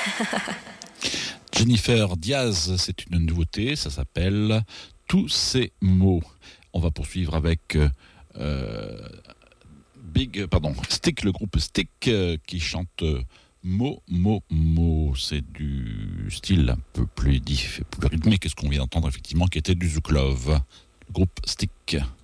Jennifer Diaz, c'est une nouveauté, ça s'appelle Tous ces mots. On va poursuivre avec Stick, le groupe Stick qui chante Mo, Mo, Mo. C'est du style un peu plus rythmé que ce qu'on vient d'entendre effectivement, qui était du Zouk Love. Le groupe Stick.